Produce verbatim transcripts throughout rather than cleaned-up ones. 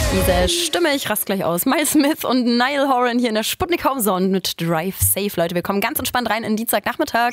Diese Stimme, ich rast gleich aus. Miles Smith und Niall Horan hier in der Sputnik Homezone mit Drive Safe, Leute. Wir kommen ganz entspannt rein in Dienstagnachmittag.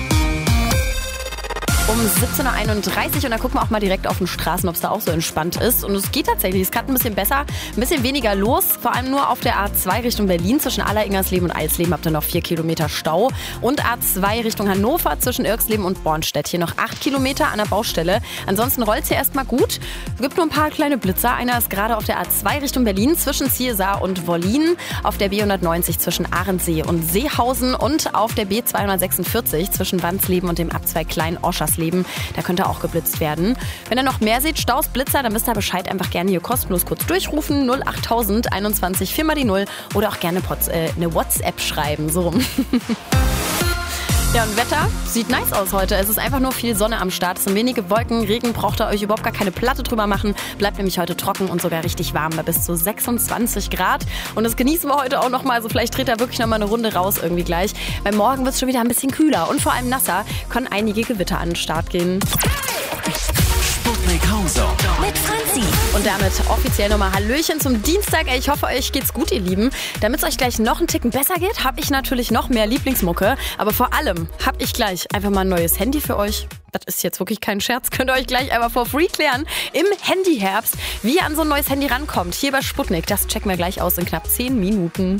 Um siebzehn Uhr einunddreißig und dann gucken wir auch mal direkt auf den Straßen, ob es da auch so entspannt ist. Und es geht tatsächlich, es ist gerade ein bisschen besser, ein bisschen weniger los. Vor allem nur auf der A zwei Richtung Berlin zwischen Aller-Ingersleben und Eisleben habt ihr noch vier Kilometer Stau. Und A zwei Richtung Hannover zwischen Irksleben und Bornstedt. Hier noch acht Kilometer an der Baustelle. Ansonsten rollt es hier erstmal gut. Es gibt nur ein paar kleine Blitzer. Einer ist gerade auf der A zwei Richtung Berlin zwischen Zielsaar und Wollin. Auf der B hundertneunzig zwischen Ahrensee und Seehausen. Und auf der B zweihundertsechsundvierzig zwischen Wandsleben und dem Abzweig Klein-Oschers Leben. Da könnte auch geblitzt werden. Wenn ihr noch mehr seht, Staus, Blitzer, dann wisst ihr Bescheid. Einfach gerne hier kostenlos kurz durchrufen. null achttausend einundzwanzig vier mal die null oder auch gerne Pots, äh, eine WhatsApp schreiben. So rum. Ja, und Wetter sieht nice aus heute. Es ist einfach nur viel Sonne am Start. Es sind wenige Wolken. Regen braucht ihr euch überhaupt gar keine Platte drüber machen. Bleibt nämlich heute trocken und sogar richtig warm bei bis zu sechsundzwanzig Grad. Und das genießen wir heute auch nochmal. Also vielleicht dreht er wirklich nochmal eine Runde raus irgendwie gleich. Weil morgen wird es schon wieder ein bisschen kühler und vor allem nasser. Können einige Gewitter an den Start gehen. Sputnik Homezone Mit Franzi. Und damit offiziell nochmal Hallöchen zum Dienstag. Ich hoffe, euch geht's gut, ihr Lieben. Damit es euch gleich noch einen Ticken besser geht, habe ich natürlich noch mehr Lieblingsmucke. Aber vor allem habe ich gleich einfach mal ein neues Handy für euch. Das ist jetzt wirklich kein Scherz. Könnt ihr euch gleich einfach for free klären. Im Handyherbst, wie ihr an so ein neues Handy rankommt. Hier bei Sputnik. Das checken wir gleich aus in knapp zehn Minuten.